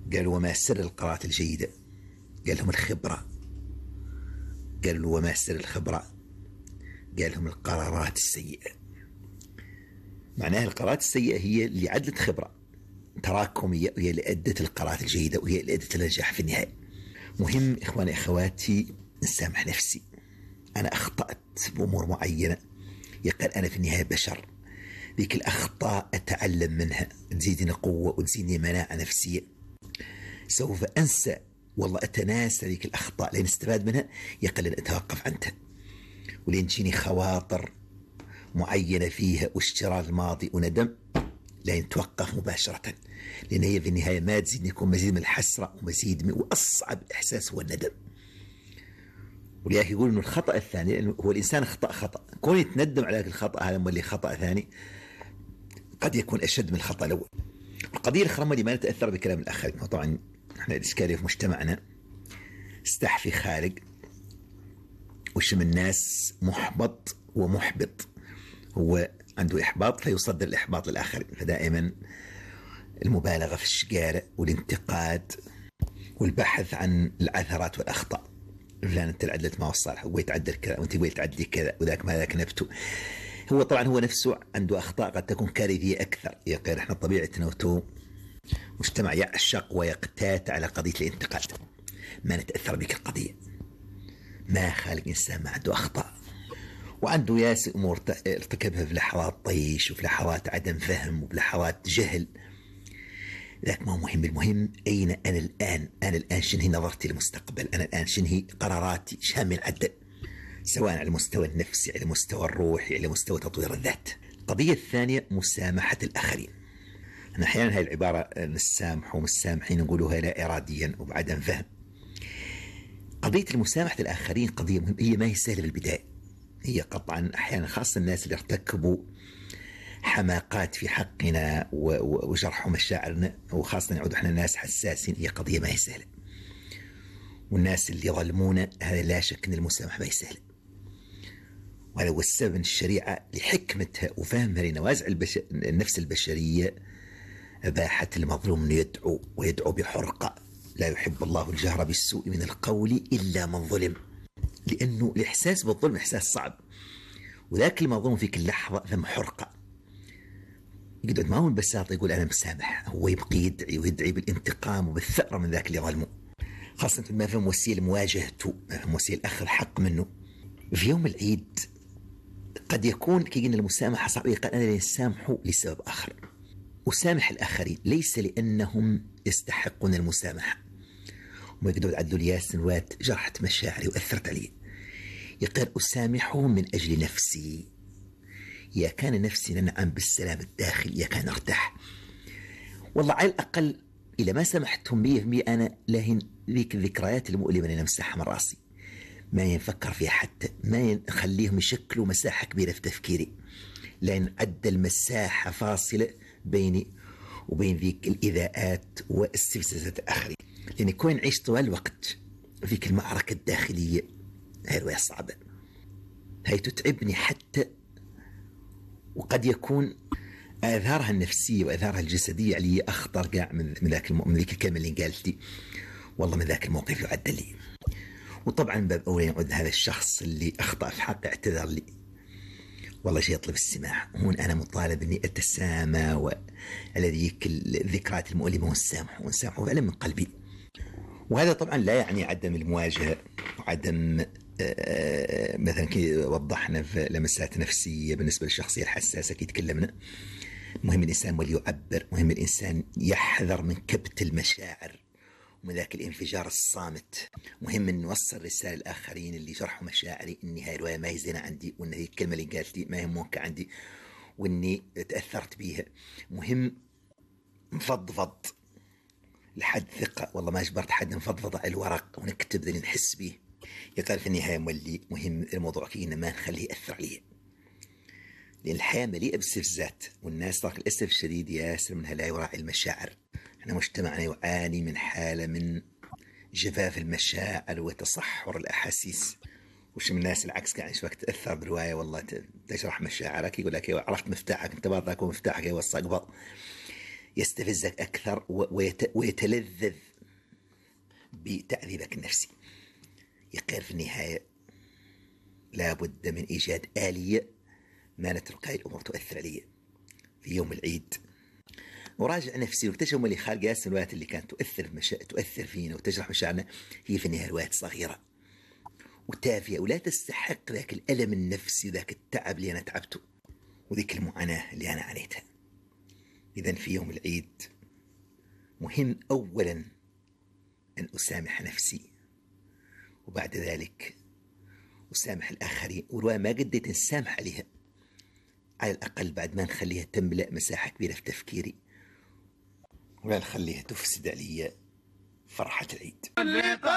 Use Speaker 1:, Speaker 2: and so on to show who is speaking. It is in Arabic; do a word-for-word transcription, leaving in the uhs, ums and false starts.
Speaker 1: قال وما سر القراءة الجيدة؟ قال لهم الخبرة. قال وما سر الخبرة؟ قال لهم القرارات السيئة. معناها القرارات السيئة هي اللي عدلت خبرة تراكمية، وهي اللي أدت القرارات الجيدة، وهي اللي أدت النجاح في النهاية. مهم إخواني أخواتي نسامح نفسي. أنا أخطأت بأمور معينة، يقال أنا في النهاية بشر. ذيك الأخطاء أتعلم منها، تزيدني قوة وتزيدني مناعة نفسية. سوف أنسى، والله أتناسى ذيك الأخطاء لين استفاد منها، يقل أن أتوقف عنها، ولين تجيني خواطر معينة فيها واشتراء الماضي وندم، لين توقف مباشرة، لأن هي في النهاية ما تزيدني يكون مزيد من الحسرة ومزيد من، وأصعب إحساس هو الندم. ولذلك يقول إنه الخطأ الثاني هو الإنسان خطأ خطأ، كون يتندم على الخطأ هذا اللي خطأ ثاني قد يكون أشد من الخطأ الأول. القضية الأخرى اللي ما نتأثر بكلام الآخرين. طبعا احنا الإشكالية في مجتمعنا استحفي خالق، وشم الناس محبط ومحبط، هو عنده إحباط فيصدر الإحباط للآخرين، فدائما المبالغة في الشقارة والانتقاد والبحث عن العثرات والأخطاء. فلان أنت عدلت ما هو الصالح، هو يتعدل كذا وأنت قلت تعدلي كذا وذاك ما ذاك نبته. هو طبعا هو نفسه عنده أخطاء قد تكون كارثية أكثر. يقول احنا طبيعتنا وتو مجتمع يعشق ويقتات على قضية الانتقاد، ما نتأثر بك القضية. ما خالق إنسان ما عنده أخطاء، وعنده ياس أمور ارتكبها في لحظات طيش وفي لحظات عدم فهم وفي لحظات جهل، ذاك ما هو مهم. المهم أين أنا الآن؟ أنا الآن شنهي نظرتي للمستقبل؟ أنا الآن شنهي قراراتي؟ شامل عدل، سواء على المستوى النفسي، على المستوى الروحي، على مستوى تطوير الذات. القضية الثانية مسامحة الآخرين. أنا أحيانا هاي العبارة نسامح ومسامحين نقولها لا إراديا وبعدم فهم. قضية المسامحة الآخرين قضية مهمة، هي ما هي سهلة بالبداية، هي قطعا أحيانا خاصة الناس اللي ارتكبوا حماقات في حقنا وجرحوا مشاعرنا، وخاصة يعود احنا ناس حساسين، هي قضية ما هي سهلة. والناس اللي ظلمونا هذا لا شك أن المسامحة ما هي سهلة، وهذا هو السبب أن الشريعة لحكمتها وفهمها لنوازع البش... النفس البشرية أباحت المظلوم أن يدعو، ويدعو بحرقة. لا يحب الله الجهر بالسوء من القول إلا من ظلم، لأنه الإحساس بالظلم إحساس صعب، وذاك المظلوم في كل لحظة ثم حرقة. يقعد ما هو ببساطة يقول أنا مسامح، هو يبقي يدعي ويدعي بالانتقام وبالثأر من ذاك اللي ظلمه، خاصة ما فهم وسيلة مواجهته، ما فهم وسيلة أخذ حق منه. في يوم العيد قد يكون كي قلنا المسامحة صعبة، قال أنا يسامحوا لسبب آخر. أسامح الآخرين ليس لأنهم يستحقون المسامحة، وما يقدروا يعدلوا لي سنوات جرحت مشاعري وأثرت علي، يقول أسامحهم من أجل نفسي. يا كان نفسي ننعم بالسلام الداخلي، يا كان ارتاح. والله على الأقل إذا ما سمحتهم بي في أنا لهن ذيك الذكريات المؤلمة اللي نمسحها من راسي، ما ينفكر فيها حتى، ما يخليهم يشكلوا مساحة كبيرة في تفكيري، لأن عدى المساحة فاصلة بيني وبين ذيك الإذاءات واستفزازات الآخرين. لأن كون نعيش طوال الوقت ذيك المعركة الداخلية هاي رواية صعبة، هاي تتعبني حتى، وقد يكون آثارها النفسية وآثارها الجسدية علي أخطر قاع من ذاك من ذيك الكلمة اللي قالت لي والله من ذاك الموقف يعدل لي. وطبعا باب أولى يعود هذا الشخص اللي أخطأ في حقه اعتذر لي، والله شيء يطلب السماح. هون أنا مطالب إني أتسامى وعلى ذيك الذكريات المؤلمة والسامح ونسامح فعلا من قلبي. وهذا طبعا لا يعني عدم المواجهة وعدم آه مثلا كي وضحنا في لمسات نفسية بالنسبة للشخصية الحساسة كي تكلمنا. مهم الإنسان وليعبر، مهم الإنسان يحذر من كبت المشاعر ومن ذاك الانفجار الصامت. مهم أن نوصل رسالة للآخرين اللي جرحوا مشاعري إن هاي الرواية ما هي زينة عندي، وإن هي الكلمة اللي قالت لي ما هي موقع عندي وإني تأثرت بيها. مهم نفضفض لحد ثقة، والله ما جبرت حد نفضفض على الورق ونكتب ذي نحس به. يقال في النهاية مولي مهم الموضوع كينا ما نخليه يأثر عليه، لأن الحياة مليئة باستفزازات، والناس طاق الأسف الشديد ياسر منها لا يراعي المشاعر. احنا مجتمعنا يعاني من حالة من جفاف المشاعر وتصحر الأحاسيس. وش من الناس العكس قاعد يعني وقت تأثر برواية والله تشرح مشاعرك يقول لك عرفت مفتاحك انت برضك ومفتاحك يوصى قبل. يستفزك أكثر ويت ويتلذذ بتعذيبك النفسي. يقول في النهاية لا بد من إيجاد آلية ما نترك هاي الأمور تؤثر علي. في يوم العيد وراجع نفسي واكتشف اللي خالق ياسر الروايات اللي كانت تؤثر مشا... تؤثر فينا وتجرح مشاعرنا هي في النهاية روايات صغيرة وتافهة ولا تستحق ذاك الألم النفسي ذاك التعب اللي أنا تعبته وذيك المعاناة اللي أنا عانيتها. إذن في يوم العيد مهم أولا أن أسامح نفسي وبعد ذلك أسامح الآخرين، والرواية ما قديت نسامح عليها على الأقل بعد ما نخليها تملأ مساحة كبيرة في تفكيري ولا نخليها تفسد علي فرحة العيد.